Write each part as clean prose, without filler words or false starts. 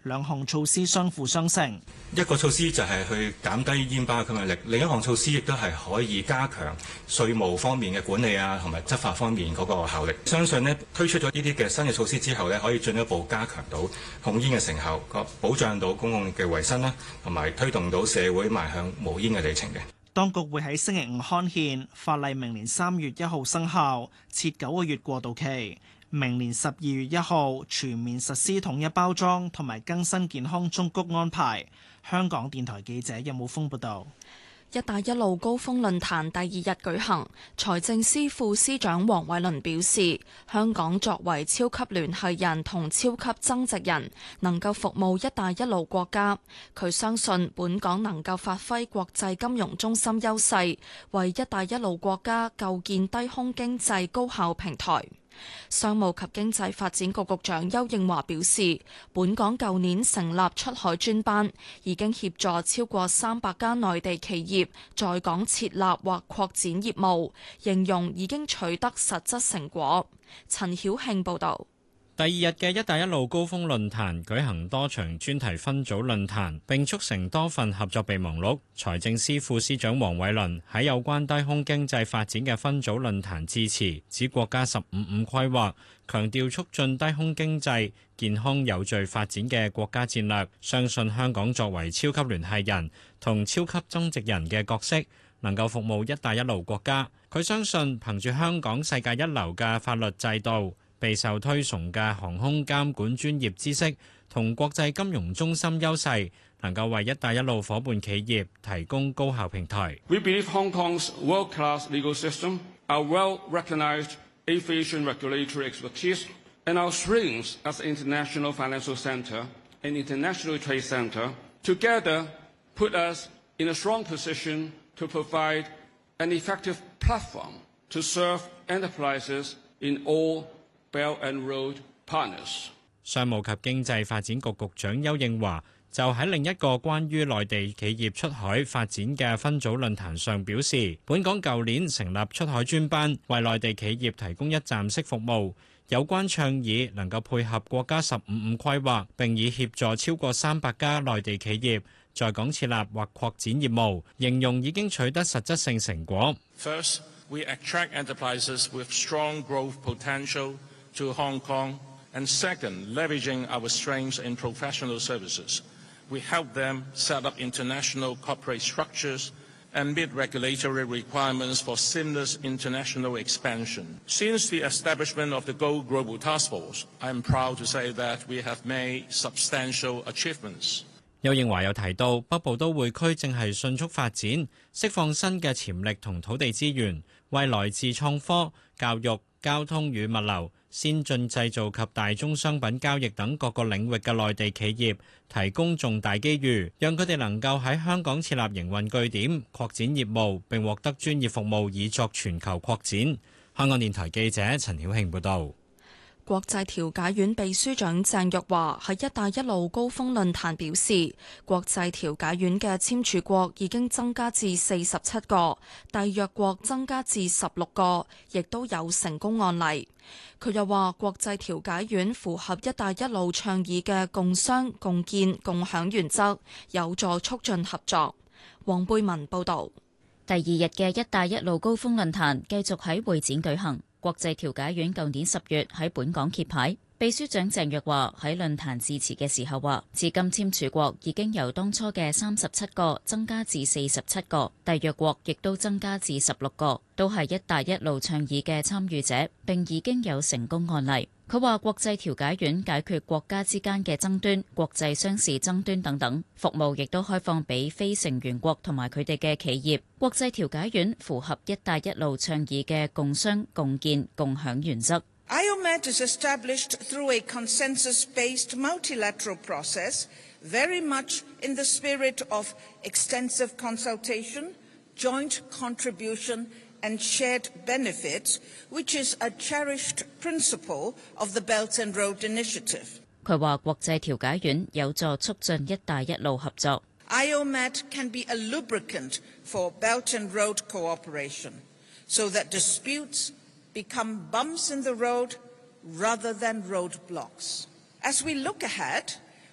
兩項措施相輔相成。 一個措施就係去減低煙包嘅吸引力，另一項措施亦都係可以加強稅務方面嘅管理啊，同埋執法方面嗰個效力。相信呢，推出咗呢啲嘅新嘅措施之後呢，可以進一步加強到控煙嘅成效，保障到公共嘅衛生啦，同埋推動到社會邁向無煙嘅里程嘅。 當局會喺星期五刊憲，法例明年3月1號生效，設9個月過渡期。明年12月1號全面實施統一包裝同埋更新健康忠告安排。香港電台記者任武峰報道。 一帶一路高峰論壇第2日舉行，財政司副司長黃偉綸表示，香港作為超級聯繫人同超級增值人，能夠服務一帶一路國家。佢相信本港能夠發揮國際金融中心優勢，為一帶一路國家構建低空經濟高效平台。商務及經濟發展局局長丘應樺表示，本港舊年成立出海專班，已經協助超過300間內地企業在港設立或擴展業務，形容已經取得實質成果。陳曉慶報導。 第2日嘅一帶一路高峰論壇舉行多場專題分組論壇，並促成多份合作備忘錄。財政司副司長黃偉綸喺有關低空經濟發展嘅分組論壇致辭，指國家15-5規劃強調促進低空經濟健康有序發展嘅國家戰略，相信香港作為超級聯繫人同超級增值人嘅角色，能夠服務一帶一路國家。佢相信憑住香港世界一流嘅法律制度、備受推崇嘅航空監管專業知識同國際金融中心優勢，能夠為一帶一路伙伴企業提供高效平台。 We believe Hong Kong's world-class legal system, our well-recognized aviation regulatory expertise, and our strengths as an international financial centre and international trade centre together put us in a strong position to provide an effective platform to serve enterprises in all Belt and Road partners。 商務及經濟發展局局長丘應樺就喺另一個關於內地企業出海發展嘅分組論壇上表示，本港舊年成立出海專班，為內地企業提供一站式服務。有關倡議能夠配合國家15-5規劃，並已協助超過300家內地企業在港設立或擴展業務，形容已經取得實質性成果。 First, we attract enterprises with strong growth potential to Hong Kong, and second, leveraging our strengths in professional services, we help them set up international corporate structures and meet regulatory requirements for seamless international expansion. Since the establishment of the Go Global Task Force, I am proud to say that we have made substantial achievements. 丘應樺又提到，北部都會區正係迅速發展，釋放新嘅潛力同土地資源，為來自創科、教育、交通與物流、先進製造及大宗商品交易等各個領域嘅內地企業提供重大機遇，讓佢哋能夠喺香港設立營運據點、擴展業務，並獲得專業服務以作全球擴展。香港電台記者陳曉慶報導。 國際調解院秘書長鄭若驊喺一帶一路高峰論壇表示，國際調解院嘅簽署國已經增加至47個，締約國增加至16個，亦都有成功案例。佢又話，國際調解院符合一帶一路倡議嘅共商、共建、共享原則，有助促進合作。黃貝文報導。 第2日嘅一帶一路高峰論壇繼續喺會展舉行。國際調解院舊年10月喺本港揭牌，秘書長鄭若驊喺論壇致辭嘅時候話，至今簽署國已經由當初嘅37個增加至47個，締約國亦都增加至16個，都係一帶一路倡議嘅參與者，並已經有成功案例。佢話國際調解院解決國家之間嘅爭端、國際商事爭端等等，服務亦都開放俾非成員國同埋佢哋嘅企業。國際調解院符合一帶一路倡議嘅共商、共建、共享原則。 IOMET is established through a consensus-based multilateral process, very much in the spirit of extensive consultation, joint contribution, and shared benefits, which is a cherished principle of the Belt and Road Initiative. 佢話國際調解院有助促進一帶一路合作。 IOMET can be a lubricant for Belt and Road cooperation, so that disputes become bumps in the road rather than roadblocks. As we look ahead,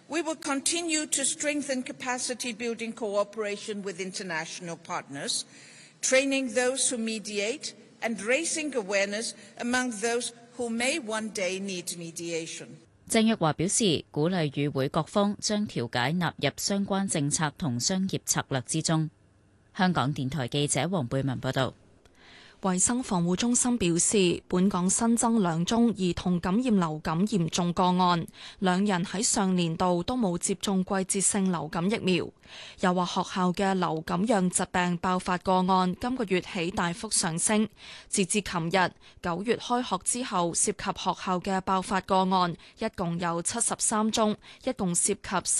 We will continue to strengthen capacity building cooperation with international partners, training those who mediate and raising awareness among those who may one day need mediation. 鄭若驊表示，鼓勵與會各方將調解納入相關政策同商業策略之中。香港電台記者黃貝文報道。 衛生防護中心表示，本港新增2宗兒童感染流感嚴重個案，2人喺上年度都冇接種季節性流感疫苗。又話學校嘅流感樣疾病爆發個案今個月起大幅上升，截至琴日9月開學之後，涉及學校嘅爆發個案一共有73宗，一共涉及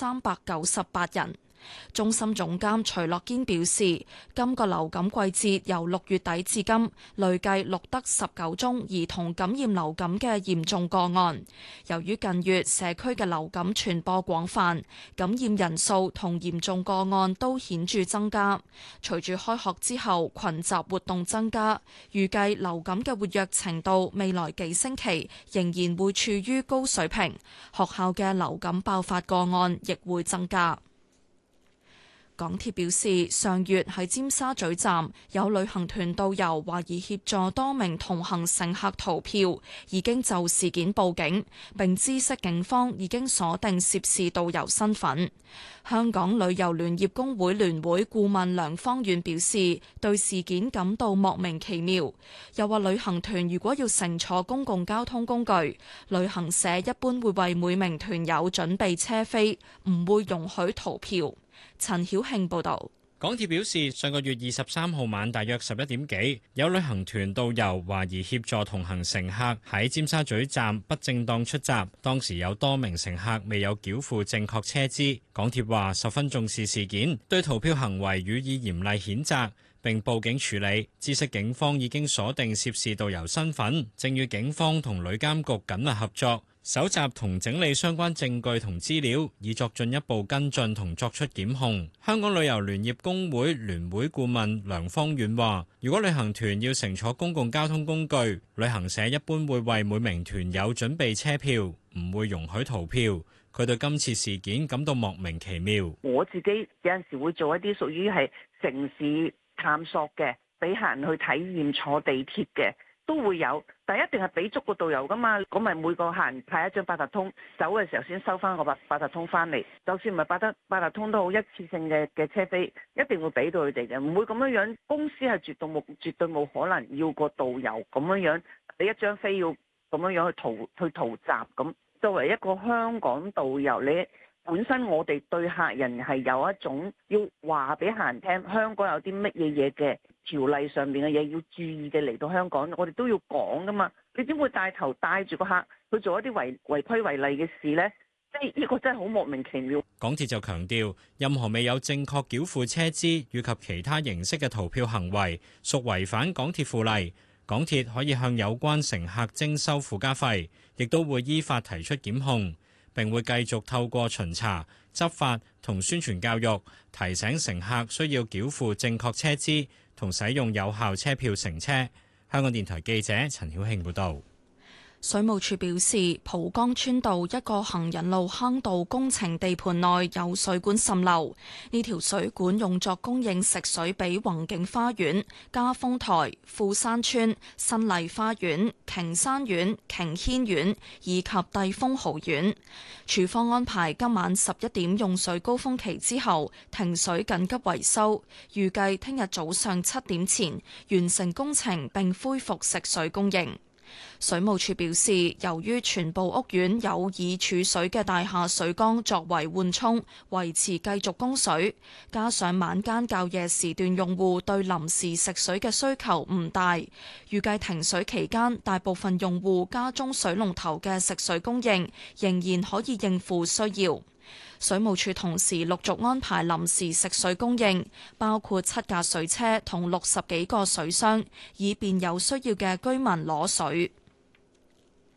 398人。中心總監徐樂堅表示，今個流感季節由6月底至今，累計錄得19宗兒童感染流感嘅嚴重個案。由於近月社區嘅流感傳播廣泛，感染人數同嚴重個案都顯著增加。隨住開學之後群集活動增加，預計流感嘅活躍程度未來幾星期仍然會處於高水平，學校嘅流感爆發個案亦會增加。港鐵表示，上月喺尖沙咀站有旅行團導遊懷疑協助多名同行乘客逃票，已經就事件報警，並知悉警方已經鎖定涉事導遊身份。香港旅遊聯業工會聯會顧問梁芳遠表示，對事件感到莫名其妙，又話旅行團如果要乘坐公共交通工具，旅行社一般會為每名團友準備車飛，唔會容許逃票。陳曉慶報導。 港鐵表示，上個月23號晚大約11點幾，有旅行團導遊懷疑協助同行乘客喺尖沙咀站不正當出閘，當時有多名乘客未有繳付正確車資。港鐵話十分重視事件，對逃票行為予以嚴厲譴責，並報警處理。知悉警方已經鎖定涉事導遊身份，正與警方同旅監局緊密合作，搜集同整理相關證據同資料，以作進一步跟進同作出檢控。香港旅遊聯業工會聯會顧問梁芳遠話，如果旅行團要乘坐公共交通工具，旅行社一般會為每名團友準備車票，唔會容許逃票。佢對今次事件感到莫名其妙。 我自己有陣時會做一啲屬於係城市探索嘅，俾客人去體驗坐地鐵嘅。都會有，但一定係俾足個導遊噶嘛，咁咪每個客人派一張八達通，走嘅時候先收翻個八達通翻嚟。就算唔係八達通都好，一次性嘅車飛一定會俾到佢哋嘅，唔會咁樣樣。公司係絕對冇可能要個導遊咁樣樣，你一張飛要咁樣樣去逃閘咁。作為一個香港導遊，你本身我哋對客人係有一種要話俾客人聽，香港有啲乜嘢嘅條例上面嘅嘢要注意嘅，嚟到香港我哋都要講噶嘛。你點會帶頭帶住個客去做一啲違規違例嘅事呢？即係呢個真係好莫名其妙。 港鐵就強調，任何未有正確繳付車資以及其他形式嘅逃票行為，屬違反港鐵附例。港鐵可以向有關乘客徵收附加費，亦都會依法提出檢控。並會繼續透過巡查、執法同宣傳教育，提醒乘客需要繳付正確車資同使用有效車票乘車。香港電台記者陳曉慶報導。 水務署表示，蒲崗村道一個行人路坑道工程地盤內有水管滲漏，呢條水管用作供應食水俾宏景花園、嘉豐台、富山村、新麗花園、瓊山苑、瓊軒苑以及帝豐豪苑。署方安排今晚11點用水高峰期之後停水緊急維修，預計聽日早上7點前完成工程並恢復食水供應。水務署表示，由於全部屋苑有已儲水嘅大廈水缸作為緩衝，維持繼續供水，加上晚間較夜時段用戶對臨時食水嘅需求唔大，預計停水期間大部分用戶家中水龍頭嘅食水供應仍然可以應付需要。水務署同時陸續安排臨時食水供應，包括7架水車同60幾個水箱，以便有需要嘅居民攞水。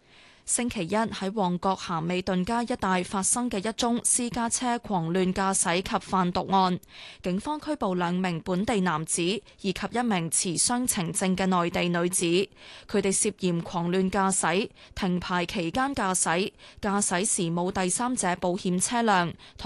星期一喺旺角咸美頓街一帶發生嘅一宗私家車狂亂駕駛及販毒案，警方拘捕2名本地男子以及1名持雙程證嘅內地女子，佢哋涉嫌狂亂駕駛、停牌期間駕駛、駕駛時冇第三者保險車輛